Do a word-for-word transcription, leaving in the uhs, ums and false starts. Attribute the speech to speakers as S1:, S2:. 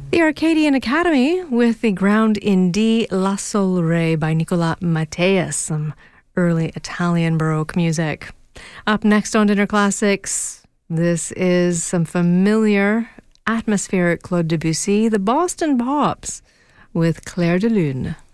S1: The Arcadian Academy with the Ground in D, La Sol Re by Nicola Matteus, some early Italian Baroque music. Up next on Dinner Classics, this is some familiar atmospheric Claude Debussy, the Boston Pops with Clair de Lune.